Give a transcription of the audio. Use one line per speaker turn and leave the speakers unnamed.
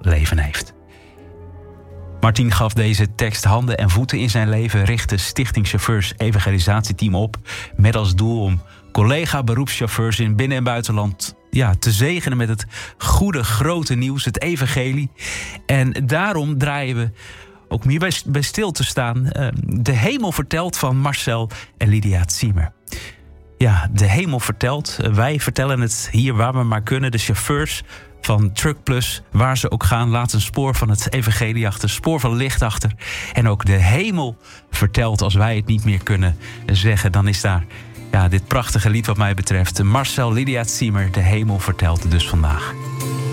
leven heeft. Martin gaf deze tekst handen en voeten in zijn leven, richtte Stichting Chauffeurs Evangelisatieteam op met als doel om collega-beroepschauffeurs in binnen- en buitenland te zegenen met het goede, grote nieuws, het evangelie. En daarom draaien we ook om hier bij stil te staan De Hemel Vertelt van Marcel en Lydia Ziemer. Ja, De Hemel Vertelt. Wij vertellen het hier waar we maar kunnen. De chauffeurs van Truck Plus, waar ze ook gaan, laat een spoor van het evangelie achter, spoor van licht achter. En ook de hemel vertelt. Als wij het niet meer kunnen zeggen, dan is daar dit prachtige lied wat mij betreft. Marcel, Lydia Ziemer, De Hemel Vertelt dus vandaag.